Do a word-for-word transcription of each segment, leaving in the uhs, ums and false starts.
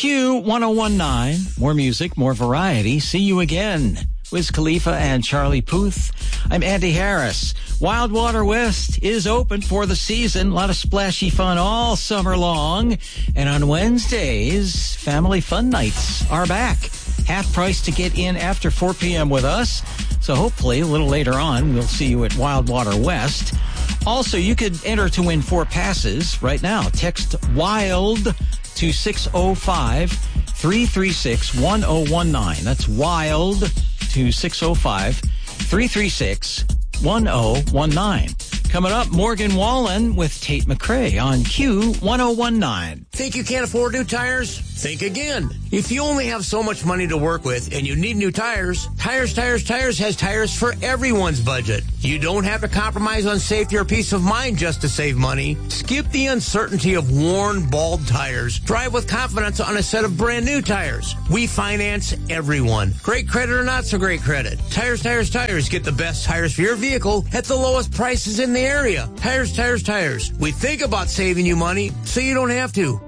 Q one oh one nine. More music, more variety. See you again. Wiz Khalifa and Charlie Puth. I'm Andy Harris. Wildwater West is open for the season. A lot of splashy fun all summer long. And on Wednesdays, family fun nights are back. Half price to get in after four p.m. with us. So hopefully a little later on, we'll see you at Wildwater West. Also, you could enter to win four passes right now. Text WILD to six oh five, three three six, one oh one nine. That's WILD to six oh five, three three six, one oh one nine. Coming up, Morgan Wallen with Tate McRae on Q one oh one nine. Think you can't afford new tires? Think again. If you only have so much money to work with and you need new tires, Tires, Tires, Tires has tires for everyone's budget. You don't have to compromise on safety or peace of mind just to save money. Skip the uncertainty of worn, bald tires. Drive with confidence on a set of brand new tires. We finance everyone. Great credit or not so great credit. Tires, Tires, Tires. Get the best tires for your vehicle at the lowest prices in the area. Tires, Tires, Tires. We think about saving you money so you don't have to.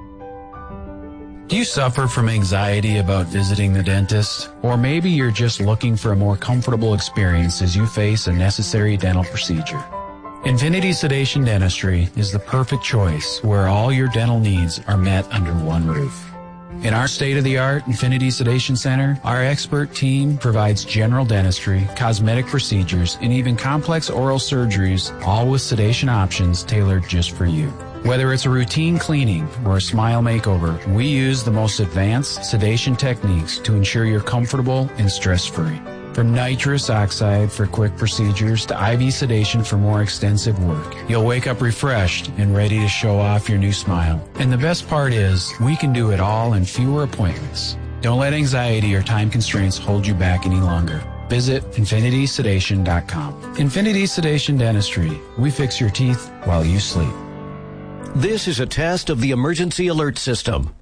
Do you suffer from anxiety about visiting the dentist? Or maybe you're just looking for a more comfortable experience as you face a necessary dental procedure. Infinity Sedation Dentistry is the perfect choice where all your dental needs are met under one roof. In our state-of-the-art Infinity Sedation Center, our expert team provides general dentistry, cosmetic procedures, and even complex oral surgeries, all with sedation options tailored just for you. Whether it's a routine cleaning or a smile makeover, we use the most advanced sedation techniques to ensure you're comfortable and stress-free. From nitrous oxide for quick procedures to I V sedation for more extensive work, you'll wake up refreshed and ready to show off your new smile. And the best part is, we can do it all in fewer appointments. Don't let anxiety or time constraints hold you back any longer. Visit infinity sedation dot com. Infinity Sedation Dentistry. We fix your teeth while you sleep. This is a test of the emergency alert system.